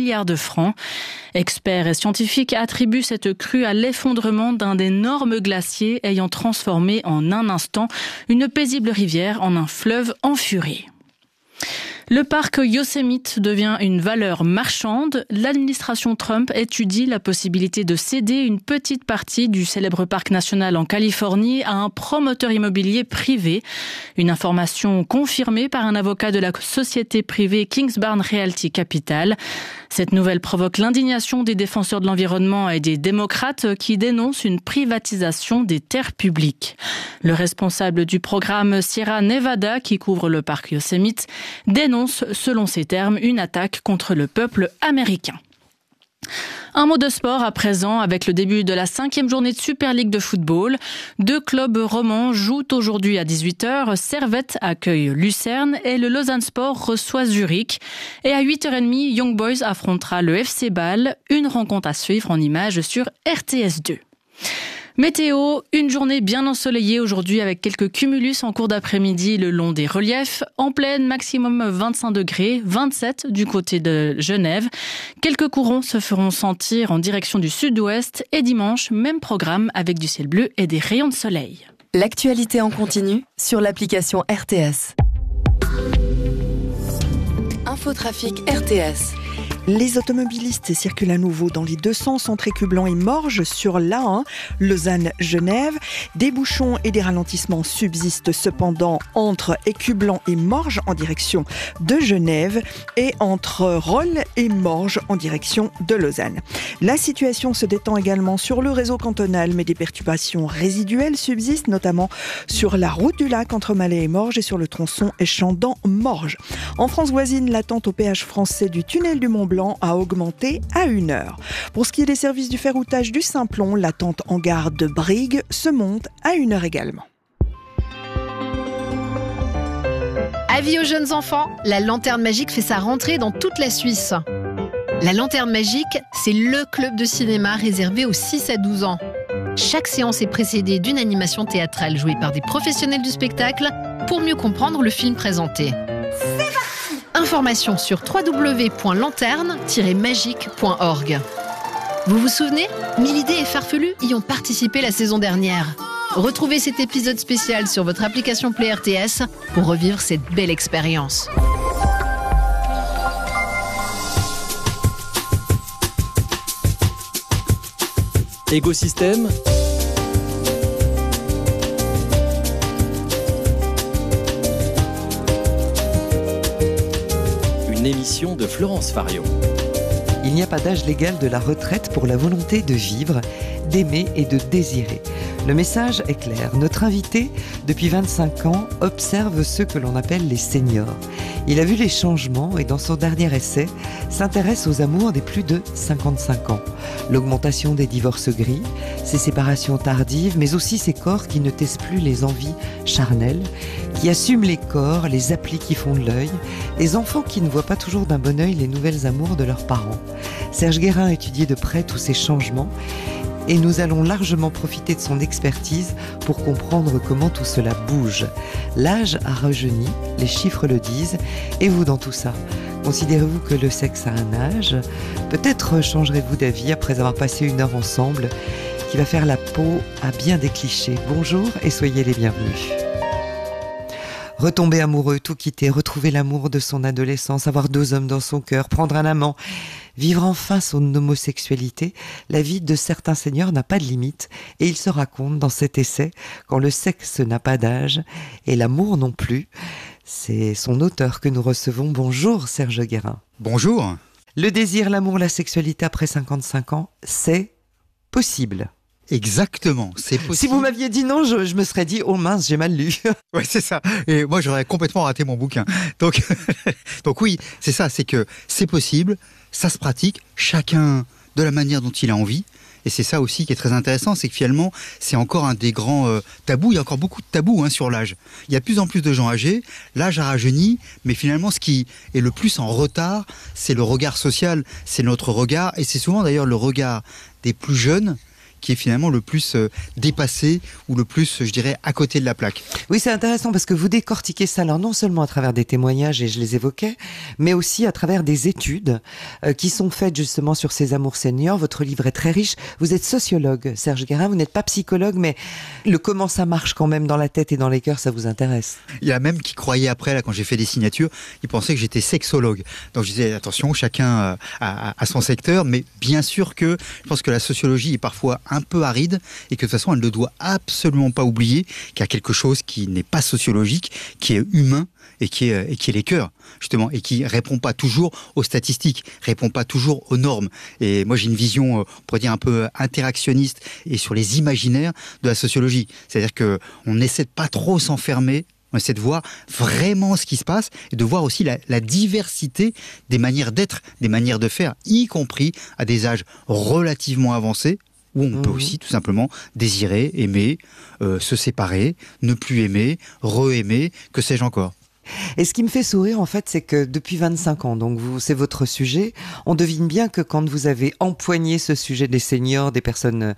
milliards de francs. Experts et scientifiques attribuent cette crue à l'effondrement d'un énorme glacier ayant transformé en un instant une paisible rivière en un fleuve en furie. Le parc Yosemite devient une valeur marchande. L'administration Trump étudie la possibilité de céder une petite partie du célèbre parc national en Californie à un promoteur immobilier privé. Une information confirmée par un avocat de la société privée Kingsbarn Realty Capital. Cette nouvelle provoque l'indignation des défenseurs de l'environnement et des démocrates qui dénoncent une privatisation des terres publiques. Le responsable du programme Sierra Nevada, qui couvre le parc Yosemite, dénonce, selon ses termes, une attaque contre le peuple américain. Un mot de sport à présent avec le début de la 5e journée de Super League de football. 2 clubs romans jouent aujourd'hui à 18h. Servette accueille Lucerne et le Lausanne Sport reçoit Zurich. Et à 8h30, Young Boys affrontera le FC Bâle. Une rencontre à suivre en images sur RTS2. Météo, une journée bien ensoleillée aujourd'hui avec quelques cumulus en cours d'après-midi le long des reliefs. En pleine, maximum 25 degrés, 27 du côté de Genève. Quelques courants se feront sentir en direction du sud-ouest et dimanche, même programme avec du ciel bleu et des rayons de soleil. L'actualité en continu sur l'application RTS. Infotrafic RTS. Les automobilistes circulent à nouveau dans les deux sens entre Écublens et Morges sur l'A1, Lausanne-Genève. Des bouchons et des ralentissements subsistent cependant entre Écublens et Morges en direction de Genève et entre Rolle et Morges en direction de Lausanne. La situation se détend également sur le réseau cantonal, mais des perturbations résiduelles subsistent, notamment sur la route du lac entre Malais et Morges et sur le tronçon Échandan-Morges. En France voisine, l'attente au péage français du tunnel du Mont-Blanc a augmenté à 1 heure. Pour ce qui est des services du ferroutage du Simplon, l'attente en gare de Brigue se monte à 1 heure également. Avis aux jeunes enfants, la Lanterne Magique fait sa rentrée dans toute la Suisse. La Lanterne Magique, c'est le club de cinéma réservé aux 6 à 12 ans. Chaque séance est précédée d'une animation théâtrale jouée par des professionnels du spectacle pour mieux comprendre le film présenté. Informations sur www.lanterne-magique.org. Vous vous souvenez ? Milidé et Farfelu y ont participé la saison dernière. Retrouvez cet épisode spécial sur votre application Play RTS pour revivre cette belle expérience. Écosystème. Une émission de Florence Fario. Il n'y a pas d'âge légal de la retraite pour la volonté de vivre, d'aimer et de désirer. Le message est clair. Notre invité, depuis 25 ans, observe ceux que l'on appelle les seniors. Il a vu les changements et dans son dernier essai, s'intéresse aux amours des plus de 55 ans. L'augmentation des divorces gris, ces séparations tardives, mais aussi ces corps qui ne taisent plus les envies charnelles, qui assument les corps, les applis qui font de l'œil, les enfants qui ne voient pas toujours d'un bon œil les nouvelles amours de leurs parents. Serge Guérin a étudié de près tous ces changements et nous allons largement profiter de son expertise pour comprendre comment tout cela bouge. L'âge a rajeuni, les chiffres le disent, et vous dans tout ça ? Considérez-vous que le sexe a un âge ? Peut-être changerez-vous d'avis après avoir passé 1 heure ensemble qui va faire la peau à bien des clichés. Bonjour et soyez les bienvenus. Retomber amoureux, tout quitter, retrouver l'amour de son adolescence, avoir 2 hommes dans son cœur, prendre un amant, vivre enfin son homosexualité, la vie de certains seniors n'a pas de limite et il se raconte dans cet essai quand le sexe n'a pas d'âge et l'amour non plus. C'est son auteur que nous recevons. Bonjour Serge Guérin. Bonjour. Le désir, l'amour, la sexualité après 55 ans, c'est possible. Exactement, c'est possible. Si vous m'aviez dit non, je me serais dit, oh mince, j'ai mal lu. Ouais, c'est ça. Et moi, j'aurais complètement raté mon bouquin. Donc oui, c'est ça, c'est que c'est possible, ça se pratique, chacun de la manière dont il a envie. Et c'est ça aussi qui est très intéressant, c'est que finalement, c'est encore un des grands tabous. Il y a encore beaucoup de tabous sur l'âge. Il y a de plus en plus de gens âgés, l'âge a rajeuni, mais finalement, ce qui est le plus en retard, c'est le regard social, c'est notre regard. Et c'est souvent d'ailleurs le regard des plus jeunes qui est finalement le plus dépassé ou le plus, je dirais, à côté de la plaque. Oui, c'est intéressant parce que vous décortiquez ça, alors non seulement à travers des témoignages, et je les évoquais, mais aussi à travers des études qui sont faites justement sur ces amours seniors. Votre livre est très riche. Vous êtes sociologue, Serge Guérin, vous n'êtes pas psychologue, mais le comment ça marche quand même dans la tête et dans les cœurs, ça vous intéresse. Il y a même qui croyaient après, là, quand j'ai fait des signatures, ils pensaient que j'étais sexologue. Donc je disais, attention, chacun a son secteur, mais bien sûr que je pense que la sociologie est parfois un peu aride et que de toute façon, elle ne doit absolument pas oublier qu'il y a quelque chose qui n'est pas sociologique, qui est humain et qui est les cœurs, justement, et qui répond pas toujours aux statistiques, répond pas toujours aux normes. Et moi, j'ai une vision, on pourrait dire, un peu interactionniste et sur les imaginaires de la sociologie. C'est-à-dire qu'on essaie de pas trop s'enfermer. On essaie de voir vraiment ce qui se passe et de voir aussi la diversité des manières d'être, des manières de faire, y compris à des âges relativement avancés, où on peut aussi tout simplement désirer, aimer, se séparer, ne plus aimer, re-aimer, que sais-je encore. Et ce qui me fait sourire, en fait, c'est que depuis 25 ans, donc c'est votre sujet, on devine bien que quand vous avez empoigné ce sujet des seniors, des personnes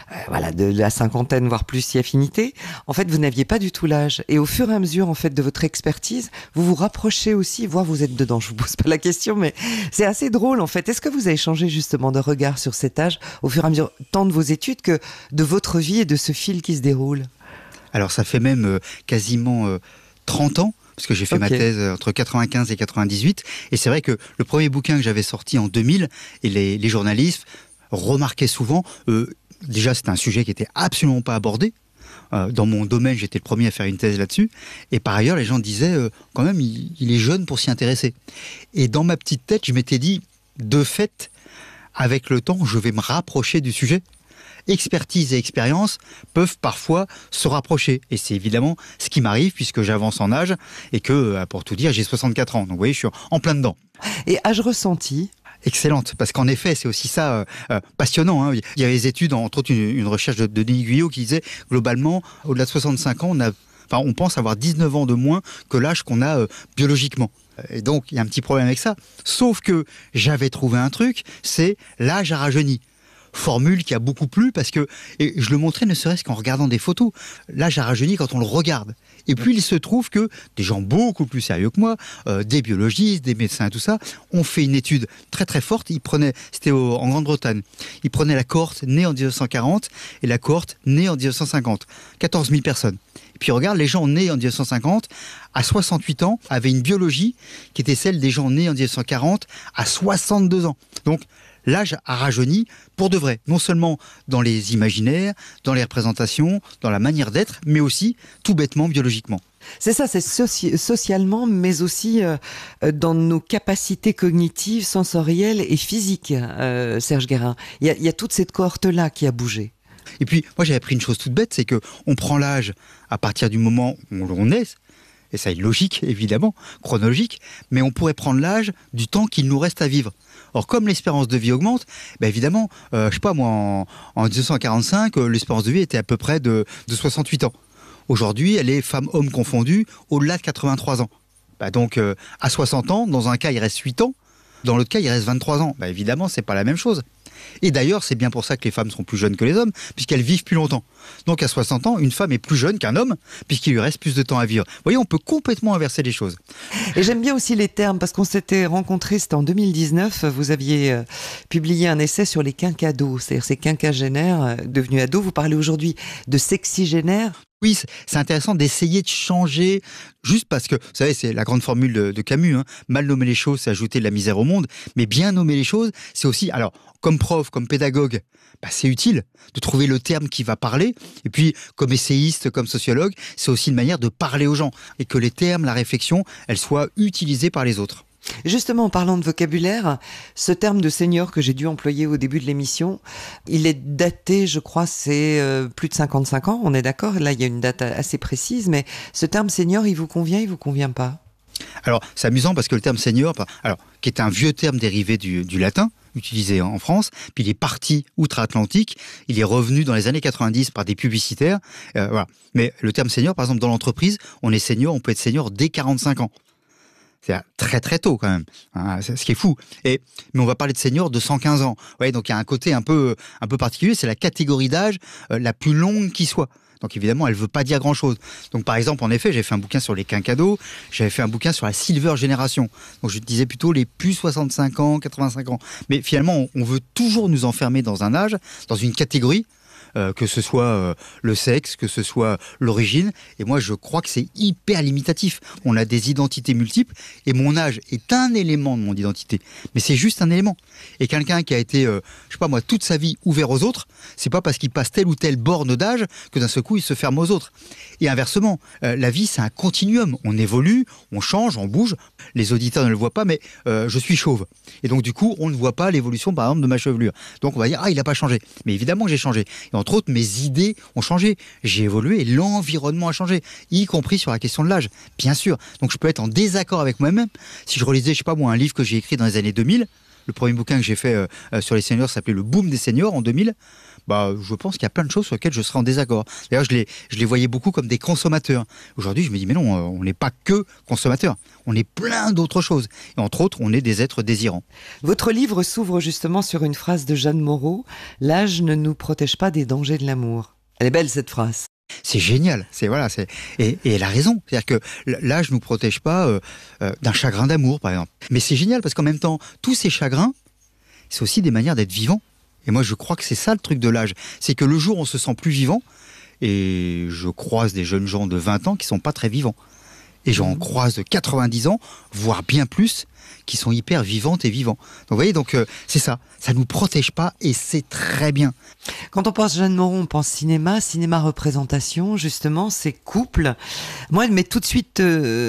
de la cinquantaine, voire plus si affinité, en fait, vous n'aviez pas du tout l'âge. Et au fur et à mesure, en fait, de votre expertise, vous vous rapprochez aussi, voire vous êtes dedans. Je vous pose pas la question, mais c'est assez drôle, en fait. Est-ce que vous avez changé justement de regard sur cet âge au fur et à mesure, tant de vos études que de votre vie et de ce fil qui se déroule? Alors, ça fait même quasiment 30 ans. Parce que j'ai fait ma thèse entre 95 et 98. Et c'est vrai que le premier bouquin que j'avais sorti en 2000, et les journalistes remarquaient souvent, déjà c'était un sujet qui n'était absolument pas abordé. Dans mon domaine, j'étais le premier à faire une thèse là-dessus. Et par ailleurs, les gens disaient, quand même, il est jeune pour s'y intéresser. Et dans ma petite tête, je m'étais dit, de fait, avec le temps, je vais me rapprocher du sujet. Expertise et expérience peuvent parfois se rapprocher. Et c'est évidemment ce qui m'arrive puisque j'avance en âge et que, pour tout dire, j'ai 64 ans. Donc vous voyez, je suis en plein dedans. Et âge ressenti? Excellente, parce qu'en effet, c'est aussi ça passionnant. Hein. Il y avait des études, entre autres une recherche de Denis Guyot qui disait, globalement, au-delà de 65 ans, on pense avoir 19 ans de moins que l'âge qu'on a biologiquement. Et donc, il y a un petit problème avec ça. Sauf que j'avais trouvé un truc, c'est l'âge a rajeuni. Formule qui a beaucoup plu parce que, et je le montrais ne serait-ce qu'en regardant des photos, l'âge a rajeuni quand on le regarde. Et puis il se trouve que des gens beaucoup plus sérieux que moi, des biologistes, des médecins, tout ça, ont fait une étude très très forte. C'était en Grande-Bretagne, ils prenaient la cohorte née en 1940 et la cohorte née en 1950, 14 000 personnes. Et puis regarde, les gens nés en 1950 à 68 ans avaient une biologie qui était celle des gens nés en 1940 à 62 ans. Donc l'âge a rajeuni pour de vrai, non seulement dans les imaginaires, dans les représentations, dans la manière d'être, mais aussi tout bêtement biologiquement. C'est ça, c'est socialement, mais aussi dans nos capacités cognitives, sensorielles et physiques, Serge Guérin. Il y a toute cette cohorte-là qui a bougé. Et puis, moi j'avais appris une chose toute bête, c'est qu'on prend l'âge à partir du moment où on est, et ça est logique, évidemment, chronologique, mais on pourrait prendre l'âge du temps qu'il nous reste à vivre. Or, comme l'espérance de vie augmente, évidemment, je sais pas, moi, en 1945, l'espérance de vie était à peu près de 68 ans. Aujourd'hui, elle est femmes-hommes confondus, au-delà de 83 ans. Donc, à 60 ans, dans un cas, il reste 8 ans, dans l'autre cas, il reste 23 ans. Évidemment, c'est pas la même chose. Et d'ailleurs, c'est bien pour ça que les femmes sont plus jeunes que les hommes, puisqu'elles vivent plus longtemps. Donc à 60 ans, une femme est plus jeune qu'un homme, puisqu'il lui reste plus de temps à vivre. Vous voyez, on peut complètement inverser les choses. Et j'aime bien aussi les termes, parce qu'on s'était rencontrés, c'était en 2019, vous aviez publié un essai sur les quinquados, c'est-à-dire ces quinquagénaires devenus ados. Vous parlez aujourd'hui de sexygénaires. Oui, c'est intéressant d'essayer de changer, juste parce que, vous savez, c'est la grande formule de Camus, hein, mal nommer les choses, c'est ajouter de la misère au monde, mais bien nommer les choses, c'est aussi, alors, comme prof, comme pédagogue, c'est utile de trouver le terme qui va parler, et puis, comme essayiste, comme sociologue, c'est aussi une manière de parler aux gens, et que les termes, la réflexion, elles soient utilisées par les autres. Justement, en parlant de vocabulaire, ce terme de senior que j'ai dû employer au début de l'émission, il est daté, je crois, c'est plus de 55 ans, on est d'accord? Là, il y a une date assez précise, mais ce terme senior, il vous convient pas? Alors, c'est amusant parce que le terme senior, qui est un vieux terme dérivé du latin, utilisé en France, puis il est parti outre-Atlantique, il est revenu dans les années 90 par des publicitaires, voilà. Mais le terme senior, par exemple, dans l'entreprise, on est senior, on peut être senior dès 45 ans. C'est très très tôt quand même, hein, c'est ce qui est fou. Mais on va parler de seniors de 115 ans. Ouais, donc il y a un côté un peu particulier, c'est la catégorie d'âge la plus longue qui soit. Donc évidemment, elle ne veut pas dire grand-chose. Donc par exemple, en effet, j'ai fait un bouquin sur les quinquados, j'avais fait un bouquin sur la Silver Génération. Donc je disais plutôt les plus 65 ans, 85 ans. Mais finalement, on veut toujours nous enfermer dans un âge, dans une catégorie, que ce soit le sexe, que ce soit l'origine. Et moi, je crois que c'est hyper limitatif. On a des identités multiples et mon âge est un élément de mon identité. Mais c'est juste un élément. Et quelqu'un qui a été, je sais pas moi, toute sa vie ouvert aux autres, c'est pas parce qu'il passe telle ou telle borne d'âge que d'un seul coup, il se ferme aux autres. Et inversement, la vie, c'est un continuum. On évolue, on change, on bouge. Les auditeurs ne le voient pas, mais je suis chauve. Et donc, du coup, on ne voit pas l'évolution, par exemple, de ma chevelure. Donc, on va dire, il n'a pas changé. Mais évidemment que j'ai changé. Et entre autres, mes idées ont changé. J'ai évolué et l'environnement a changé, y compris sur la question de l'âge, bien sûr. Donc, je peux être en désaccord avec moi-même. Si je relisais, je sais pas moi, un livre que j'ai écrit dans les années 2000, le premier bouquin que j'ai fait sur les seniors s'appelait Le Boom des seniors en 2000. Je pense qu'il y a plein de choses sur lesquelles je serais en désaccord. D'ailleurs, je les voyais beaucoup comme des consommateurs. Aujourd'hui, je me dis, mais non, on n'est pas que consommateurs. On est plein d'autres choses. Et entre autres, on est des êtres désirants. Votre livre s'ouvre justement sur une phrase de Jeanne Moreau. « L'âge ne nous protège pas des dangers de l'amour ». Elle est belle, cette phrase. C'est génial. Et elle a raison. C'est-à-dire que l'âge ne nous protège pas d'un chagrin d'amour, par exemple. Mais c'est génial parce qu'en même temps, tous ces chagrins, c'est aussi des manières d'être vivant. Et moi, je crois que c'est ça le truc de l'âge. C'est que le jour où on se sent plus vivant, et je croise des jeunes gens de 20 ans qui sont pas très vivants. Et j'en croise de 90 ans, voire bien plus, qui sont hyper vivantes et vivants. Donc vous voyez, c'est ça. Ça ne nous protège pas et c'est très bien. Quand on pense Jeanne Moreau, on pense cinéma représentation, justement, ces couples. Moi, elle m'est tout de suite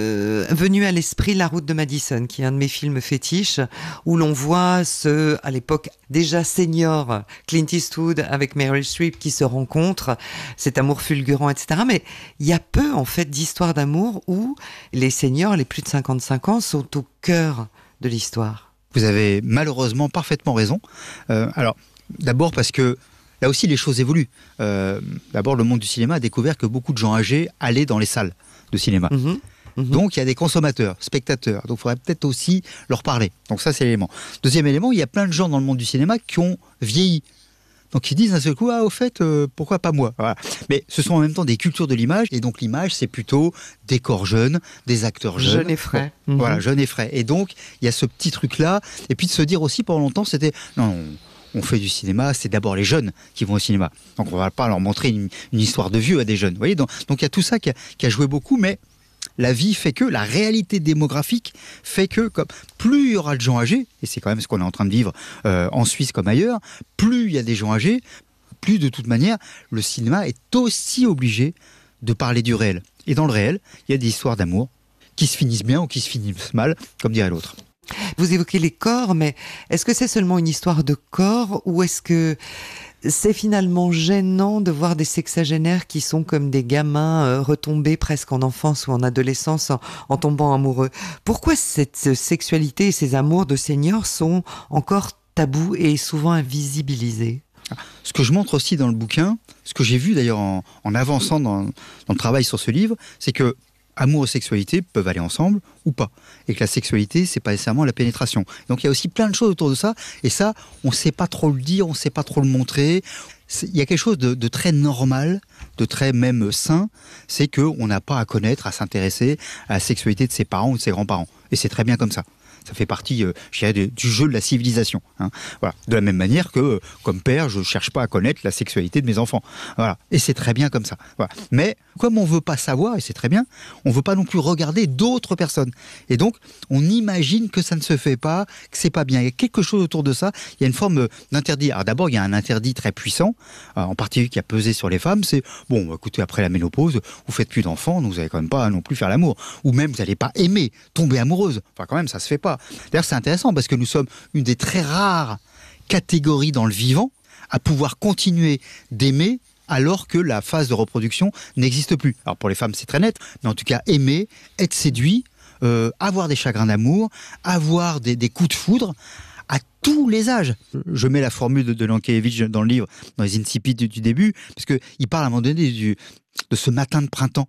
venue à l'esprit La Route de Madison, qui est un de mes films fétiches, où l'on voit à l'époque déjà senior, Clint Eastwood avec Meryl Streep qui se rencontrent, cet amour fulgurant, etc. Mais il y a peu, en fait, d'histoires d'amour où les seniors, les plus de 55 ans, sont au cœur de l'histoire. Vous avez malheureusement parfaitement raison. Alors, d'abord parce que là aussi les choses évoluent. D'abord, le monde du cinéma a découvert que beaucoup de gens âgés allaient dans les salles de cinéma. Donc il y a des consommateurs, spectateurs. Donc il faudrait peut-être aussi leur parler. Donc ça, c'est l'élément. Deuxième élément, il y a plein de gens dans le monde du cinéma qui ont vieilli. Donc ils disent d'un seul coup, au fait, pourquoi pas moi, voilà. Mais ce sont en même temps des cultures de l'image, et donc l'image, c'est plutôt des corps jeunes, des acteurs jeunes. Jeunes et frais. Voilà, jeunes et frais. Et donc, il y a ce petit truc-là, et puis de se dire aussi, pendant longtemps, c'était, non, on fait du cinéma, c'est d'abord les jeunes qui vont au cinéma. Donc on va pas leur montrer une histoire de vieux à des jeunes. Vous voyez, donc il y a tout ça qui a joué beaucoup, mais la vie fait que, la réalité démographique fait que, comme plus il y aura de gens âgés, et c'est quand même ce qu'on est en train de vivre en Suisse comme ailleurs, plus il y a des gens âgés, plus de toute manière, le cinéma est aussi obligé de parler du réel. Et dans le réel, il y a des histoires d'amour qui se finissent bien ou qui se finissent mal, comme dirait l'autre. Vous évoquez les corps, mais est-ce que c'est seulement une histoire de corps ou est-ce que c'est finalement gênant de voir des sexagénaires qui sont comme des gamins retombés presque en enfance ou en adolescence en tombant amoureux? Pourquoi cette sexualité et ces amours de seniors sont encore tabous et souvent invisibilisés? Ce que je montre aussi dans le bouquin, ce que j'ai vu d'ailleurs en avançant dans le travail sur ce livre, c'est que amour et sexualité peuvent aller ensemble ou pas. Et que la sexualité, c'est pas nécessairement la pénétration. Donc il y a aussi plein de choses autour de ça. Et ça, on ne sait pas trop le dire, on ne sait pas trop le montrer. Il y a quelque chose de très normal, de très même sain, c'est qu'on n'a pas à connaître, à s'intéresser à la sexualité de ses parents ou de ses grands-parents. Et c'est très bien comme ça. Ça fait partie, je dirais, du jeu de la civilisation. Hein. Voilà. De la même manière que, comme père, je ne cherche pas à connaître la sexualité de mes enfants. Voilà. Et c'est très bien comme ça. Voilà. Mais comme on ne veut pas savoir, et c'est très bien, on ne veut pas non plus regarder d'autres personnes. Et donc, on imagine que ça ne se fait pas, que c'est pas bien. Il y a quelque chose autour de ça. Il y a une forme d'interdit. Alors d'abord, il y a un interdit très puissant, en particulier qui a pesé sur les femmes. C'est, bon, écoutez, après la ménopause, vous faites plus d'enfants, donc vous n'allez quand même pas non plus faire l'amour. Ou même, vous n'allez pas aimer, tomber amoureuse. Enfin, quand même, ça se fait pas. D'ailleurs, c'est intéressant parce que nous sommes une des très rares catégories dans le vivant à pouvoir continuer d'aimer alors que la phase de reproduction n'existe plus. Alors pour les femmes, c'est très net, mais en tout cas, aimer, être séduit, avoir des chagrins d'amour, avoir des coups de foudre à tous les âges. Je mets la formule de Lankiewicz dans le livre, dans les insipides du début, parce qu'il parle à un moment donné de ce matin de printemps.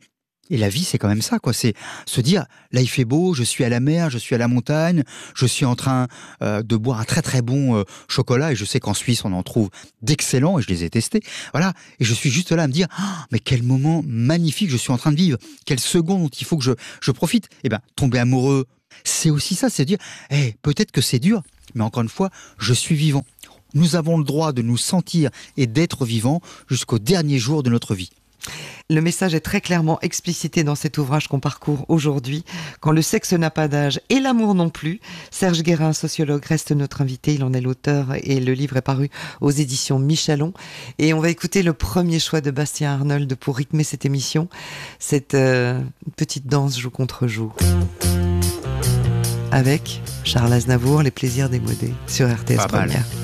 Et la vie, c'est quand même ça, quoi. C'est se dire, là, il fait beau, je suis à la mer, je suis à la montagne, je suis en train de boire un très très bon chocolat, et je sais qu'en Suisse, on en trouve d'excellents, et je les ai testés. Voilà. Et je suis juste là à me dire, mais quel moment magnifique je suis en train de vivre. Quelle seconde dont il faut que je profite. Eh ben, tomber amoureux, c'est aussi ça, c'est dire, peut-être que c'est dur, mais encore une fois, je suis vivant. Nous avons le droit de nous sentir et d'être vivants jusqu'au dernier jour de notre vie. Le message est très clairement explicité dans cet ouvrage qu'on parcourt aujourd'hui. Quand le sexe n'a pas d'âge et l'amour non plus. Serge Guérin, sociologue, reste notre invité. Il en est l'auteur et le livre est paru aux éditions Michalon. Et on va écouter le premier choix de Bastien Arnold pour rythmer cette émission. Cette petite danse joue contre joue. Avec Charles Aznavour, Les plaisirs démodés sur RTS Première.